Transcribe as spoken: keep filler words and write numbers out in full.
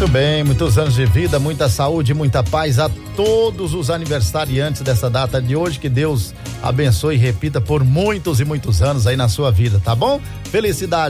bem, muitos anos de vida, muita saúde, muita paz a todos os aniversariantes dessa data de hoje, que Deus abençoe e repita por muitos e muitos anos aí na sua vida, tá bom? Felicidade.